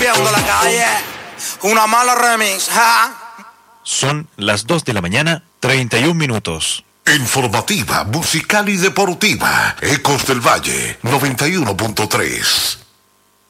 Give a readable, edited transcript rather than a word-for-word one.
Viendo la calle, una mala remix, ¿ja? Son las 2 de la mañana, 31 minutos. Informativa, musical y deportiva. Ecos del Valle, 91.3.